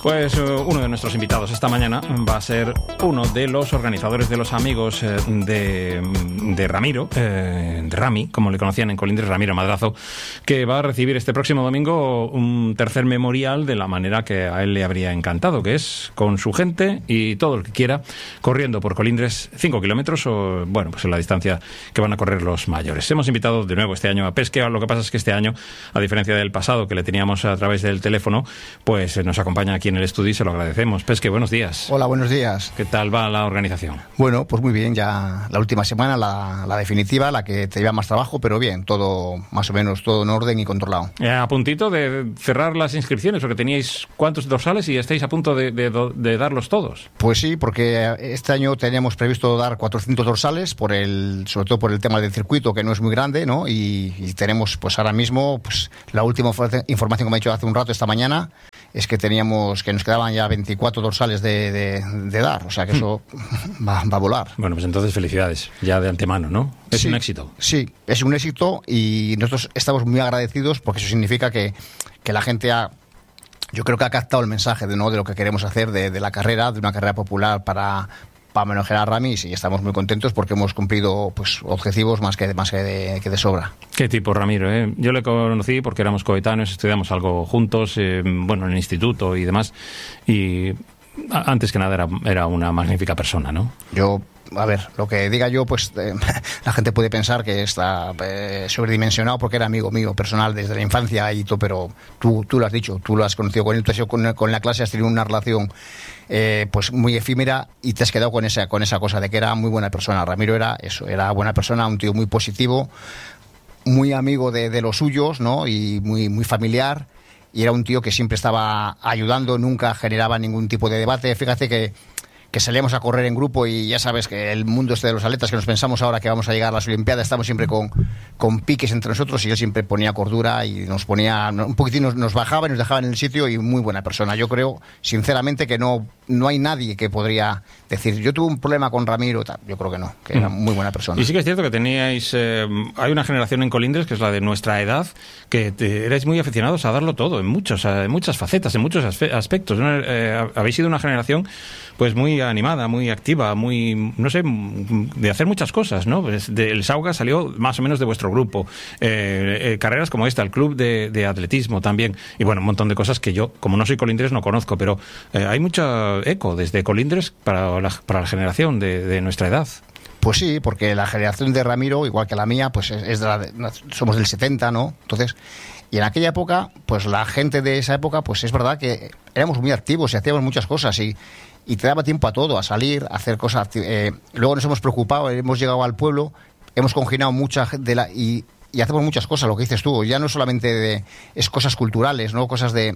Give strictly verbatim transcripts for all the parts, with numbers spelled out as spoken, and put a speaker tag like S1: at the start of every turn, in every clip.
S1: Pues uh, uno de nuestros invitados esta mañana va a ser uno de los organizadores de los amigos eh, de, de Ramiro, eh, de Rami, como le conocían en Colindres, Ramiro Madrazo, que va a recibir este próximo domingo un tercer memorial de la manera que a él le habría encantado, que es con su gente y todo el que quiera, corriendo por Colindres cinco kilómetros o, bueno, pues en la distancia que van a correr los mayores. Hemos invitado de nuevo este año a Pesque. Lo que pasa es que este año, a diferencia del pasado, que le teníamos a través del teléfono, pues nos acompaña aquí en el estudio y se lo agradecemos. Pesque, buenos días.
S2: Hola, buenos días.
S1: ¿Qué tal va la organización?
S2: Bueno, pues muy bien, ya la última semana, la, la definitiva, la que te lleva más trabajo, pero bien, todo más o menos, todo en orden y controlado.
S1: Eh, a puntito de cerrar las inscripciones, porque teníais cuántos dorsales y estáis a punto de, de, de darlos todos.
S2: Pues sí, porque este año teníamos previsto dar cuatrocientos dorsales, por el, sobre todo por el tema del circuito, que no es muy grande, ¿no? Y, y tenemos, pues ahora mismo, pues la última información que me ha dicho hace un rato, esta mañana, es que teníamos, que nos quedaban ya veinticuatro dorsales de, de, de dar, o sea que eso va, va a volar.
S1: Bueno, pues entonces felicidades, ya de antemano, ¿no? Es
S2: sí,
S1: un éxito.
S2: Sí, es un éxito y nosotros estamos muy agradecidos porque eso significa que, que la gente ha, yo creo que ha captado el mensaje de, ¿no? de lo que queremos hacer de, de la carrera, de una carrera popular para... para homenajear a Rami, y estamos muy contentos porque hemos cumplido pues objetivos más que, más que, de, que de sobra.
S1: Qué tipo Ramiro, ¿eh? Yo le conocí porque éramos coetáneos, estudiamos algo juntos, eh, bueno, en el instituto y demás, y antes que nada era, era una magnífica persona, ¿no?
S2: Yo... A ver, lo que diga yo, pues eh, la gente puede pensar que está eh, sobredimensionado porque era amigo mío personal desde la infancia y todo, pero tú, tú lo has dicho, tú lo has conocido con él, tú has ido con, con la clase, has tenido una relación eh, pues muy efímera y te has quedado con esa, con esa cosa de que era muy buena persona. Ramiro era eso, era buena persona, un tío muy positivo, muy amigo de, de los suyos, ¿no? Y muy, muy familiar, y era un tío que siempre estaba ayudando, nunca generaba ningún tipo de debate. Fíjate que que salíamos a correr en grupo y ya sabes que el mundo este de los atletas, que nos pensamos ahora que vamos a llegar a las Olimpiadas, estamos siempre con, con piques entre nosotros, y él siempre ponía cordura y nos ponía un poquitín, nos, nos bajaba y nos dejaba en el sitio, y muy buena persona. Yo creo, sinceramente, que no, no hay nadie que podría decir, yo tuve un problema con Ramiro, tal. Yo creo que no, que era muy buena persona.
S1: Y sí que es cierto que teníais, eh, hay una generación en Colindres, que es la de nuestra edad, que te, erais muy aficionados a darlo todo, en muchos, en muchas facetas, en muchos aspectos. Eh, habéis sido una generación pues muy animada, muy activa, muy, no sé, de hacer muchas cosas, ¿no? Pues de, el Sauga salió más o menos de vuestro grupo. Eh, eh, carreras como esta, el club de, de atletismo también, y bueno, un montón de cosas que yo, como no soy colindres, no conozco, pero eh, hay mucho eco desde Colindres para la, para la generación de, de nuestra edad.
S2: Pues sí, porque la generación de Ramiro, igual que la mía, pues es, es de la de, somos del setenta, ¿no? Entonces, y en aquella época, pues la gente de esa época, pues es verdad que éramos muy activos y hacíamos muchas cosas, y y te daba tiempo a todo, a salir, a hacer cosas. Eh, luego nos hemos preocupado, hemos llegado al pueblo, hemos conginado mucha de la y, y hacemos muchas cosas, lo que dices tú, ya no solamente de, es cosas culturales, ¿no? Cosas de...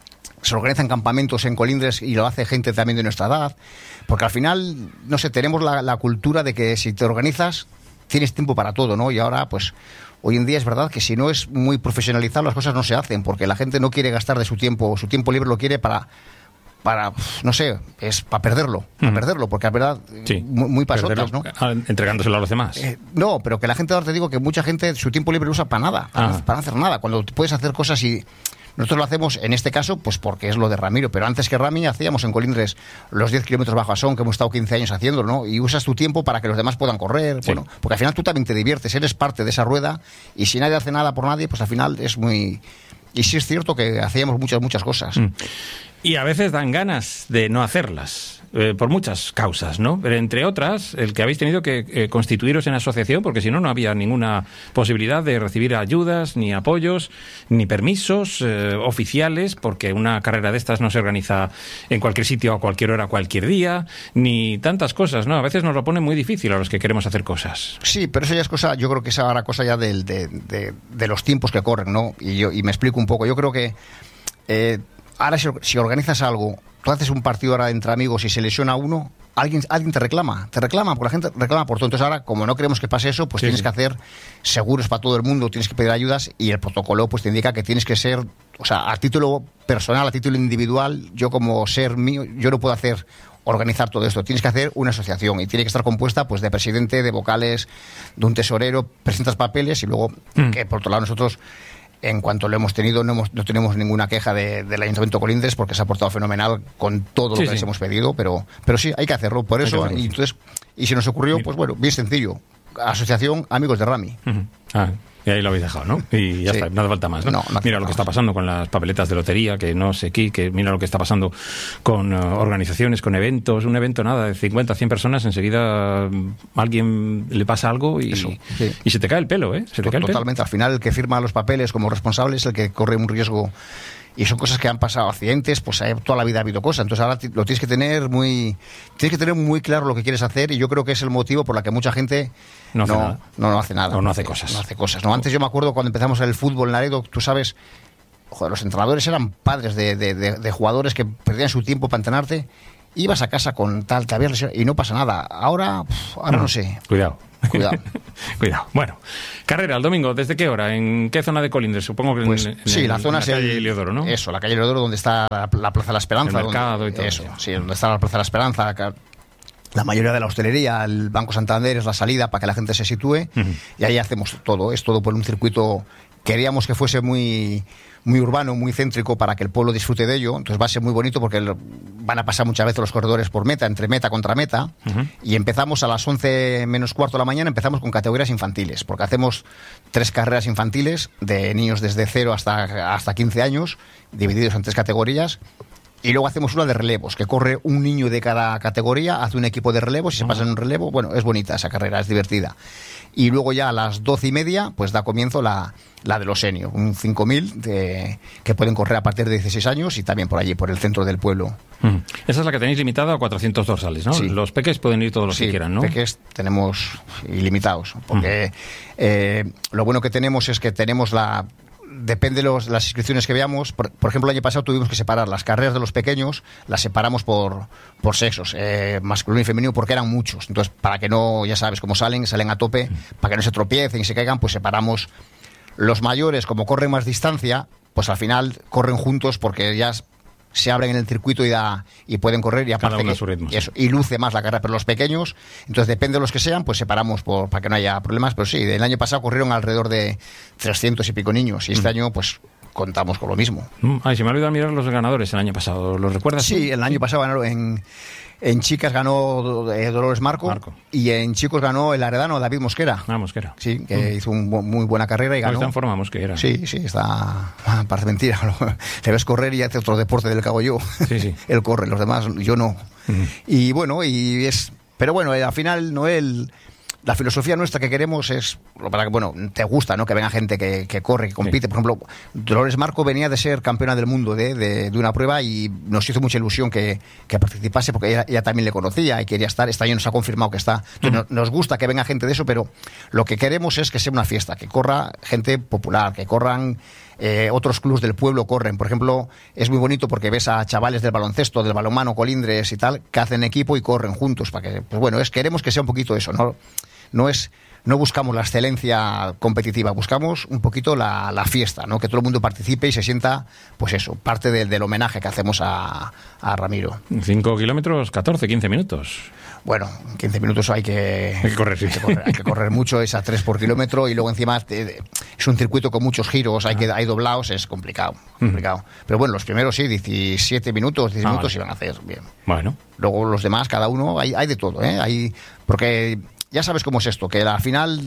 S2: Se organizan campamentos en Colindres y lo hace gente también de nuestra edad, porque al final, no sé, tenemos la, la cultura de que si te organizas, tienes tiempo para todo, ¿no? Y ahora, pues... Hoy en día es verdad que si no es muy profesionalizado, las cosas no se hacen, porque la gente no quiere gastar de su tiempo, su tiempo libre lo quiere para... para, no sé, es para perderlo, para mm. perderlo, porque es verdad,
S1: sí,
S2: muy, muy pasotas, ¿no?
S1: Entregándoselo a los demás.
S2: Eh, no, pero que la gente, ahora te digo que mucha gente su tiempo libre lo usa para nada, para, ah. para no hacer nada, cuando puedes hacer cosas. Y nosotros lo hacemos, en este caso, pues porque es lo de Ramiro, pero antes que Rami hacíamos en Colindres los diez kilómetros bajo Asón, que hemos estado quince años haciéndolo, ¿no? Y usas tu tiempo para que los demás puedan correr, sí. Bueno, porque al final tú también te diviertes, eres parte de esa rueda, y si nadie hace nada por nadie, pues al final es muy... Y sí es cierto que hacíamos muchas, muchas cosas.
S1: Mm. Y a veces dan ganas de no hacerlas, eh, por muchas causas, ¿no? Pero entre otras, el que habéis tenido que eh, constituiros en asociación, porque si no, no había ninguna posibilidad de recibir ayudas, ni apoyos, ni permisos eh, oficiales, porque una carrera de estas no se organiza en cualquier sitio, a cualquier hora, a cualquier día, ni tantas cosas, ¿no? A veces nos lo pone muy difícil a los que queremos hacer cosas.
S2: Sí, pero eso ya es cosa, yo creo que es ahora cosa ya del, de, de, de los tiempos que corren, ¿no? Y, yo, y me explico un poco, yo creo que... Eh, Ahora, si, si organizas algo, tú haces un partido ahora entre amigos y se lesiona uno, alguien, alguien te reclama, te reclama, porque la gente reclama por todo. Entonces ahora, como no queremos que pase eso, pues sí, tienes sí. que hacer seguros para todo el mundo, tienes que pedir ayudas, y el protocolo pues te indica que tienes que ser, o sea, a título personal, a título individual, yo como ser mío, yo no puedo hacer... organizar todo esto, tienes que hacer una asociación y tiene que estar compuesta pues de presidente, de vocales, de un tesorero, presentas papeles y luego, mm. que por otro lado nosotros en cuanto lo hemos tenido, no, hemos, no tenemos ninguna queja de, del Ayuntamiento de Colindres, porque se ha portado fenomenal con todo lo sí, que sí. les hemos pedido, pero, pero sí, hay que hacerlo. Por eso, y, entonces, y se nos ocurrió, Mira. pues bueno, bien sencillo, Asociación Amigos de Rami.
S1: Uh-huh. Ah. Y ahí lo habéis dejado, ¿no? Y ya sí. está, no hace falta más, ¿no? no, no mira lo que está pasando con las papeletas de lotería, que no sé qué, que mira lo que está pasando con uh, organizaciones, con eventos, un evento nada, de cincuenta, cien personas, enseguida um, alguien le pasa algo y, Eso, sí. y se te cae el pelo, ¿eh? Se te cae el
S2: Totalmente,
S1: pelo.
S2: Al final el que firma los papeles como responsable es el que corre un riesgo. Y son cosas que han pasado, accidentes, pues toda la vida ha habido cosas. Entonces ahora lo tienes que tener muy tienes que tener muy claro lo que quieres hacer, y yo creo que es el motivo por el que mucha gente
S1: no hace
S2: no,
S1: nada.
S2: No, no hace nada.
S1: O no hace cosas.
S2: No hace cosas. No, antes yo me acuerdo cuando empezamos el fútbol en Laredo, tú sabes, joder, los entrenadores eran padres de, de, de, de jugadores que perdían su tiempo para entrenarte. Ibas a casa con tal, te habías lesionado y no pasa nada. Ahora, pff, ahora no, no sé.
S1: Cuidado.
S2: Cuidado.
S1: Cuidado. Bueno, carrera el domingo, ¿desde qué hora? ¿En qué zona de Colindres? Supongo que
S2: pues,
S1: en, en,
S2: sí, la zona
S1: en la
S2: es
S1: calle
S2: el,
S1: Heliodoro, ¿no?
S2: Eso, la calle Heliodoro, donde está la, la Plaza de la Esperanza.
S1: El mercado
S2: donde,
S1: y todo
S2: eso.
S1: eso.
S2: Sí, donde está la Plaza de la Esperanza, la mayoría de la hostelería, el Banco Santander es la salida para que la gente se sitúe. Uh-huh. Y ahí hacemos todo, es todo por un circuito. Queríamos que fuese muy, muy urbano, muy céntrico, para que el pueblo disfrute de ello. Entonces va a ser muy bonito porque van a pasar muchas veces los corredores por meta, entre meta contra meta. Uh-huh. Y empezamos a las once menos cuarto de la mañana, empezamos con categorías infantiles, porque hacemos tres carreras infantiles de niños desde cero hasta, hasta quince años, divididos en tres categorías. Y luego hacemos una de relevos, que corre un niño de cada categoría, hace un equipo de relevos y se pasa en un relevo. Bueno, es bonita esa carrera, es divertida. Y luego ya a las doce y media, pues da comienzo la, la de los seniors, un cinco mil de, que pueden correr a partir de dieciséis años y también por allí, por el centro del pueblo.
S1: Mm. Esa es la que tenéis limitada a cuatrocientos dorsales, ¿no?
S2: Sí.
S1: Los peques pueden ir todos los
S2: sí,
S1: que quieran, ¿no?
S2: Peques tenemos ilimitados, porque mm. eh, lo bueno que tenemos es que tenemos la... Depende de los, las inscripciones que veamos. Por, por ejemplo, el año pasado tuvimos que separar las carreras de los pequeños, las separamos por, por sexos, eh, masculino y femenino, porque eran muchos. Entonces, para que no, ya sabes cómo salen, salen a tope, para que no se tropiecen y se caigan, pues separamos. Los mayores, como corren más distancia, pues al final corren juntos porque ya se abren en el circuito y da y pueden correr, y aparte
S1: Cada uno
S2: que,
S1: a su ritmo,
S2: y, eso, y luce más la carrera. Pero los pequeños, entonces depende de los que sean, pues separamos por, para que no haya problemas. Pero sí, el año pasado corrieron alrededor de trescientos y pico niños, y este mm. año pues contamos con lo mismo.
S1: Mm. Ay, se me ha olvidado mirar los ganadores el año pasado, ¿los recuerdas?
S2: Sí, tú? El año pasado ganaron en... En chicas ganó eh, Dolores Marco,
S1: Marco, y
S2: en chicos ganó el aredano David Mosquera.
S1: Ah, Mosquera.
S2: Sí, que mm. hizo una muy buena carrera y ganó.
S1: Está en forma Mosquera.
S2: Sí, sí, está... Ah, parece mentira. Le ves correr y hace otro deporte del que hago yo.
S1: Sí, sí.
S2: Él corre, los demás yo no. Mm. Y bueno, y es... Pero bueno, al final Noel... La filosofía nuestra que queremos es, para que, bueno, te gusta, ¿no? Que venga gente que, que corre, que compite. Sí. Por ejemplo, Dolores Marco venía de ser campeona del mundo de, de, de una prueba y nos hizo mucha ilusión que, que participase, porque ella, ella también le conocía y quería estar. Este año nos ha confirmado que está. Entonces, uh-huh. nos gusta que venga gente de eso, pero lo que queremos es que sea una fiesta, que corra gente popular, que corran... Eh, otros clubes del pueblo corren. Por ejemplo, es muy bonito porque ves a chavales del baloncesto, del balonmano, Colindres y tal, que hacen equipo y corren juntos. Para que, pues bueno, es queremos que sea un poquito eso, no, no es, no buscamos la excelencia competitiva, buscamos un poquito la, la fiesta, ¿no? Que todo el mundo participe y se sienta, pues eso, parte de, del homenaje que hacemos a, a Ramiro.
S1: Cinco kilómetros, catorce, quince minutos.
S2: Bueno, quince minutos hay que,
S1: hay que correr, sí.
S2: hay que correr, hay que correr mucho, es a tres por kilómetro, y luego encima es un circuito con muchos giros, hay, que, hay doblados, es complicado, complicado. Mm. Pero bueno, los primeros sí, diecisiete minutos, diez ah, minutos vale. Iban a hacer bien.
S1: Bueno.
S2: Luego los demás, cada uno, hay, hay de todo, ¿eh? Hay, porque ya sabes cómo es esto, que al final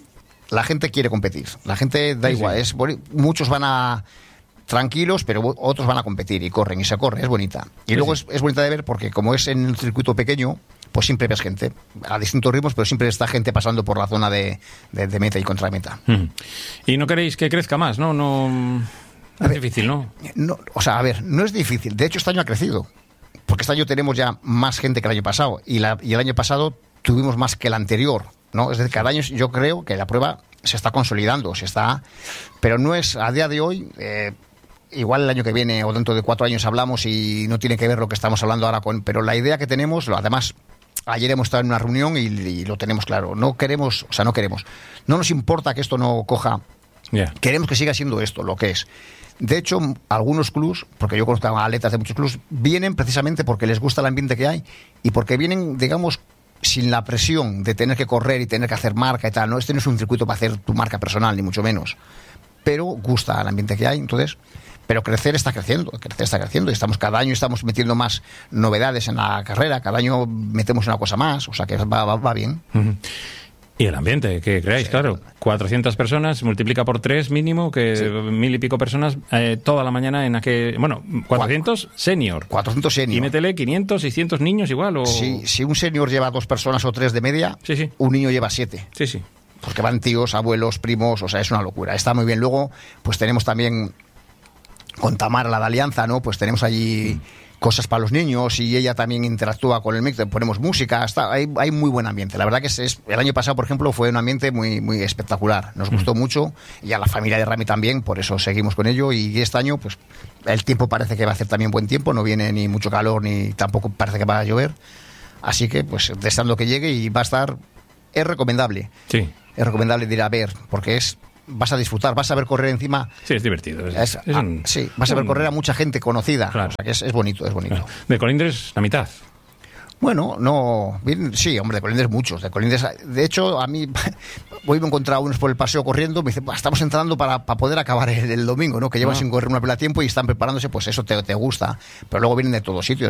S2: la gente quiere competir, la gente da sí, igual, sí. Es, muchos van a... tranquilos, pero otros van a competir y corren, y se corre, es bonita. Y sí, luego sí. Es, es bonita de ver porque como es en un circuito pequeño, pues siempre ves gente, a distintos ritmos, pero siempre está gente pasando por la zona de, de, de meta y contrameta.
S1: Mm. Y no queréis que crezca más, ¿no? No es ver, difícil, ¿no?
S2: ¿no? O sea, a ver, no es difícil. De hecho, este año ha crecido, porque este año tenemos ya más gente que el año pasado, y, la, y el año pasado tuvimos más que el anterior, ¿no? Es decir, cada año yo creo que la prueba se está consolidando, se está... Pero no es, a día de hoy... Eh, igual el año que viene o dentro de cuatro años hablamos y no tiene que ver lo que estamos hablando ahora con... Pero la idea que tenemos, además, ayer hemos estado en una reunión y, y lo tenemos claro. No queremos, o sea, no queremos. No nos importa que esto no coja. Yeah. Queremos que siga siendo esto, lo que es. De hecho, algunos clubs, porque yo conozco a atletas de muchos clubs, vienen precisamente porque les gusta el ambiente que hay y porque vienen, digamos, sin la presión de tener que correr y tener que hacer marca y tal. No, este no es un circuito para hacer tu marca personal, ni mucho menos. pero gusta el ambiente que hay, entonces... Pero crecer está creciendo, crecer está creciendo. Y estamos cada año estamos metiendo más novedades en la carrera, cada año metemos una cosa más, o sea que va, va, va bien.
S1: Uh-huh. Y el ambiente, que creáis, sí, claro. cuatrocientas personas, multiplica por tres mínimo, que sí. mil y pico personas, eh, toda la mañana en aquel... Bueno, cuatrocientos senior.
S2: cuatrocientos senior.
S1: Y métele quinientos, seiscientos niños igual, o...
S2: Sí, si un senior lleva dos personas o tres de media,
S1: sí, sí.
S2: un niño lleva siete.
S1: Sí, sí.
S2: Porque van tíos, abuelos, primos, o sea, es una locura. Está muy bien. Luego, pues tenemos también... con Tamara, la de Alianza, ¿no? Pues tenemos allí mm. cosas para los niños y ella también interactúa con el mix, ponemos música, está, hay, hay muy buen ambiente. La verdad que es, es, el año pasado, por ejemplo, fue un ambiente muy, muy espectacular. Nos mm. gustó mucho y a la familia de Rami también, por eso seguimos con ello. Y este año, pues el tiempo parece que va a hacer también buen tiempo, no viene ni mucho calor ni tampoco parece que va a llover. Así que, pues, deseando que llegue y va a estar... Es recomendable.
S1: Sí.
S2: Es recomendable de ir a ver, porque es... vas a disfrutar, vas a ver correr encima.
S1: Sí, es divertido. Es,
S2: es,
S1: es un,
S2: ah, sí, vas a ver
S1: un...
S2: correr a mucha gente conocida.
S1: Claro.
S2: O sea que es, es bonito, es bonito.
S1: Claro. De Colindres, la mitad.
S2: Bueno, no... Bien, sí, hombre, de Colindres muchos. De Colindres, de hecho, a mí... Hoy me he encontrado unos por el paseo corriendo, me dicen, estamos entrando para, para poder acabar el, el domingo, ¿no? Que llevan ah. sin correr una pela tiempo y están preparándose, pues eso te, te gusta. Pero luego vienen de todos sitios.